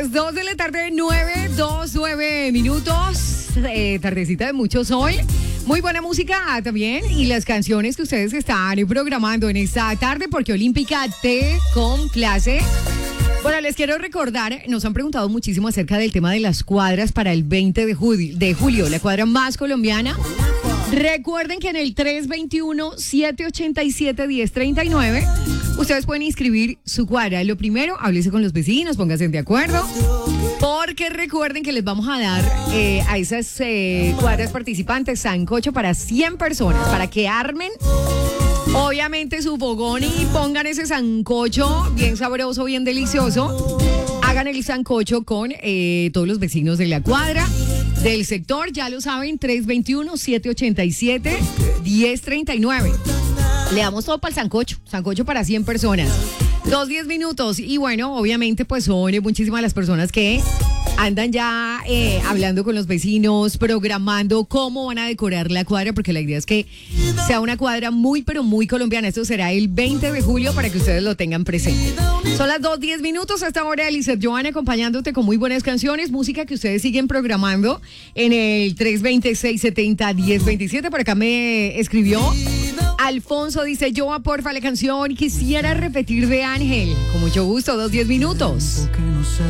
2 de la tarde, 9 minutos. Tardecita de mucho sol. Muy buena música también. Y las canciones que ustedes están programando en esta tarde, porque Olímpica te complace. Bueno, les quiero recordar, nos han preguntado muchísimo acerca del tema de las cuadras para el 20 de julio, la cuadra más colombiana. Recuerden que en el 321-787-1039 ustedes pueden inscribir su cuadra. Lo primero, háblese con los vecinos, pónganse de acuerdo, porque recuerden que les vamos a dar a esas cuadras participantes sancocho para 100 personas, para que armen obviamente su fogón y pongan ese sancocho bien sabroso, bien delicioso. Hagan el sancocho con todos los vecinos de la cuadra, del sector, ya lo saben, 321-787-1039. Le damos todo para el sancocho para 100 personas. 2-10 minutos. Y bueno, obviamente pues son muchísimas las personas que andan ya hablando con los vecinos, programando cómo van a decorar la cuadra, porque la idea es que sea una cuadra muy, pero muy colombiana. Esto será el 20 de julio para que ustedes lo tengan presente. Son las 2:10 minutos. Hasta ahora, Lizeth Joana acompañándote con muy buenas canciones, música que ustedes siguen programando en el 320-670-1027. Por acá me escribió Alfonso, dice: Joa, porfa, la canción quisiera repetir de Ángel. Con mucho gusto, 2:10 minutos.